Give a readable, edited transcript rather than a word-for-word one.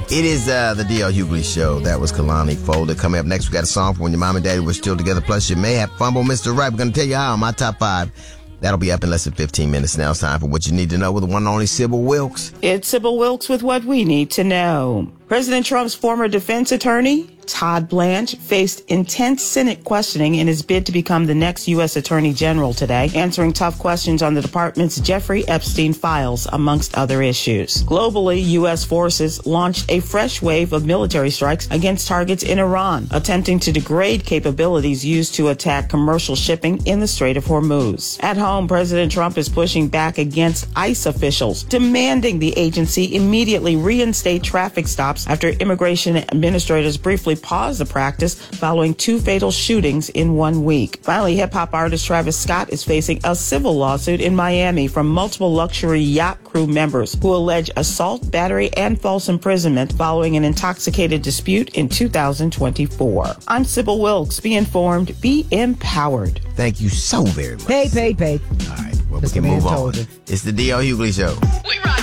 It is the D.L. Hughley Show. That was Kalani Folder. Coming up next, we got a song for when your mom and daddy were still together. Plus, you may have fumbled Mr. Right. We're going to tell you how on my top 5. That'll be up in less than 15 minutes. Now it's time for what you need to know with the one and only Sybil Wilkes. It's Sybil Wilkes with what we need to know. President Trump's former defense attorney, Todd Blanche, faced intense Senate questioning in his bid to become the next U.S. Attorney General today, answering tough questions on the department's Jeffrey Epstein files, amongst other issues. Globally, U.S. forces launched a fresh wave of military strikes against targets in Iran, attempting to degrade capabilities used to attack commercial shipping in the Strait of Hormuz. At home, President Trump is pushing back against ICE officials, demanding the agency immediately reinstate traffic stops after immigration administrators briefly paused the practice following 2 fatal shootings in 1 week. Finally, hip-hop artist Travis Scott is facing a civil lawsuit in Miami from multiple luxury yacht crew members who allege assault, battery, and false imprisonment following an intoxicated dispute in 2024. I'm Sybil Wilkes. Be informed, be empowered. Thank you so very much. Pay. All right, well, we can move on. It's the D.L. Hughley Show. We rock.